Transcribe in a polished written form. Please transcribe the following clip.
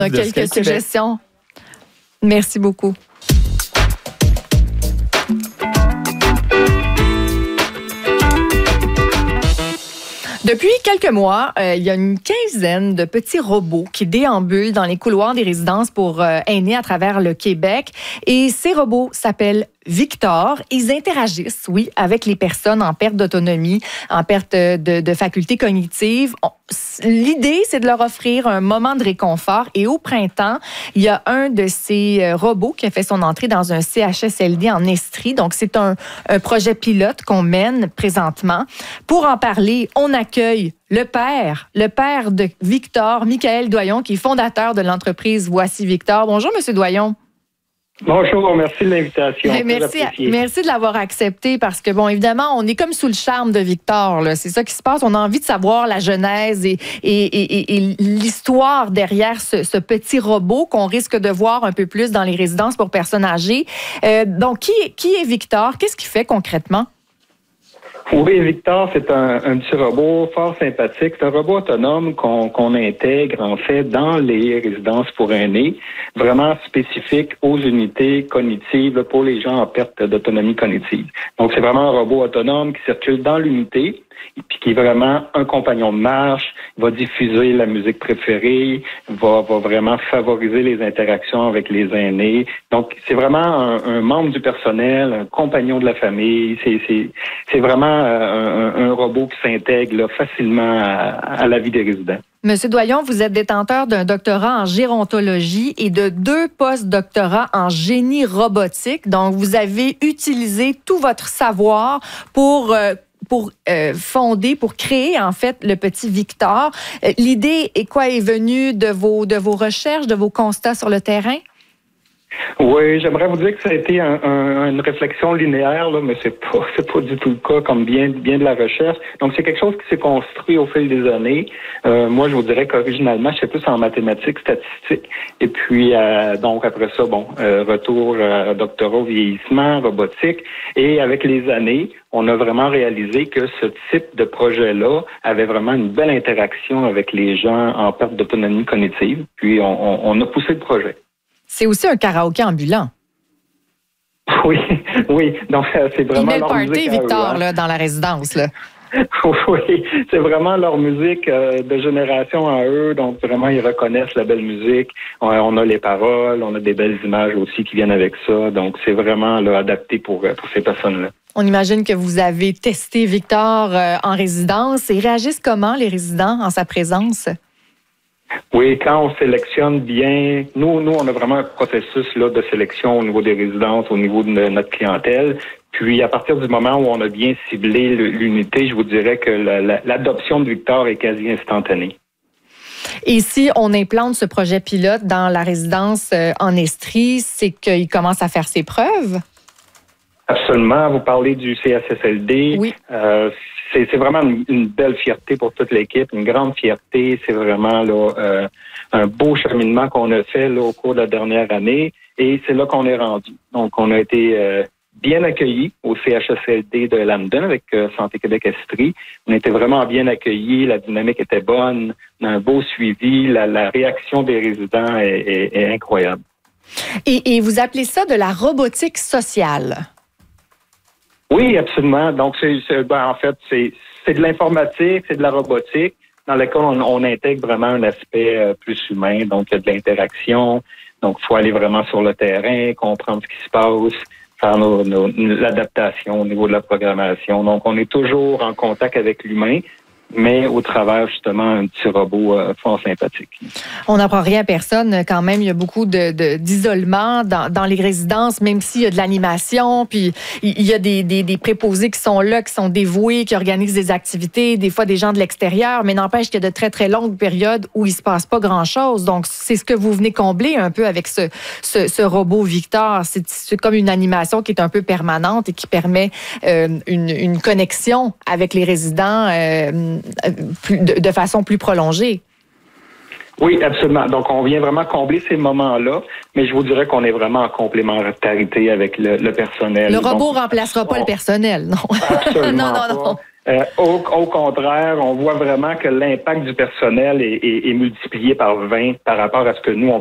Quelques suggestions. Merci beaucoup. Depuis quelques mois, il y a une quinzaine de petits robots qui déambulent dans les couloirs des résidences pour aînés à travers le Québec. Et ces robots s'appellent Victor. Ils interagissent, oui, avec les personnes en perte d'autonomie, en perte de facultés cognitives. L'idée, c'est de leur offrir un moment de réconfort. Et au printemps, il y a un de ces robots qui a fait son entrée dans un CHSLD en Estrie. Donc, c'est un projet pilote qu'on mène présentement. Pour en parler, on accueille le père de Victor, Michael Doyon, qui est fondateur de l'entreprise Voici Victor. Bonjour, Monsieur Doyon. Bonjour, merci de l'invitation. Merci de l'avoir accepté parce que, bon, évidemment, on est comme sous le charme de Victor. Là. C'est ça qui se passe. On a envie de savoir la genèse et l'histoire derrière ce petit robot qu'on risque de voir un peu plus dans les résidences pour personnes âgées. Donc, qui est Victor? Qu'est-ce qu'il fait concrètement? Oui, Victor, c'est un petit robot fort sympathique. C'est un robot autonome qu'on intègre, en fait, dans les résidences pour aînés, vraiment spécifique aux unités cognitives pour les gens en perte d'autonomie cognitive. Donc, c'est vraiment un robot autonome qui circule dans l'unité, puis qui est vraiment un compagnon de marche, va diffuser la musique préférée, va vraiment favoriser les interactions avec les aînés. Donc, c'est vraiment un membre du personnel, un compagnon de la famille. C'est vraiment un robot qui s'intègre là, facilement à la vie des résidents. Monsieur Doyon, vous êtes détenteur d'un doctorat en gérontologie et de 2 post-doctorats en génie robotique. Donc, vous avez utilisé tout votre savoir pour créer, en fait, le petit Victor. L'idée est venue de vos recherches, de vos constats sur le terrain? Oui, j'aimerais vous dire que ça a été une réflexion linéaire, là, mais c'est pas du tout le cas, comme bien de la recherche. Donc, c'est quelque chose qui s'est construit au fil des années. Moi, je vous dirais qu'originalement, j'étais plus en mathématiques, statistiques. Et puis, donc, après ça, retour à doctorat au vieillissement, robotique. Et avec les années, on a vraiment réalisé que ce type de projet-là avait vraiment une belle interaction avec les gens en perte d'autonomie cognitive. Puis, on a poussé le projet. C'est aussi un karaoké ambulant. Oui. Donc, c'est vraiment leur musique Victor, là, dans la résidence, là. Oui, c'est vraiment leur musique de génération à eux. Donc, vraiment, ils reconnaissent la belle musique. On a les paroles, on a des belles images aussi qui viennent avec ça. Donc, c'est vraiment là, adapté pour ces personnes-là. On imagine que vous avez testé Victor en résidence. Et réagissent comment les résidents en sa présence? Oui, quand on sélectionne bien, nous, on a vraiment un processus là de sélection au niveau des résidences, au niveau de notre clientèle. Puis, à partir du moment où on a bien ciblé l'unité, je vous dirais que l'adoption de Victor est quasi instantanée. Et si on implante ce projet pilote dans la résidence en Estrie, c'est qu'il commence à faire ses preuves? Absolument. Vous parlez du CHSLD. Oui. C'est vraiment une belle fierté pour toute l'équipe, une grande fierté. C'est vraiment là un beau cheminement qu'on a fait là, au cours de la dernière année et c'est là qu'on est rendu. Donc, on a été bien accueillis au CHSLD de Lambton avec Santé Québec Estrie. On était vraiment bien accueillis, la dynamique était bonne, on a un beau suivi, la réaction des résidents est incroyable. Et vous appelez ça de la robotique sociale? Oui, absolument. Donc, en fait, c'est de l'informatique, c'est de la robotique, dans laquelle on intègre vraiment un aspect plus humain. Donc, il y a de l'interaction. Donc, il faut aller vraiment sur le terrain, comprendre ce qui se passe, faire l'adaptation au niveau de la programmation. Donc, on est toujours en contact avec l'humain, mais au travers, justement, un petit robot fort sympathique. On n'apprend rien à personne. Quand même, il y a beaucoup d'isolement dans les résidences, même s'il y a de l'animation, puis il y a des préposés qui sont là, qui sont dévoués, qui organisent des activités, des fois des gens de l'extérieur, mais n'empêche qu'il y a de très, très longues périodes où il se passe pas grand-chose. Donc, c'est ce que vous venez combler un peu avec ce robot Victor. C'est comme une animation qui est un peu permanente et qui permet une connexion avec les résidents de façon plus prolongée. Oui, absolument. Donc, on vient vraiment combler ces moments-là, mais je vous dirais qu'on est vraiment en complémentarité avec le personnel. Le robot ne remplacera pas le personnel, non. Absolument non. Au contraire, on voit vraiment que l'impact du personnel est multiplié par 20 par rapport à ce que nous, on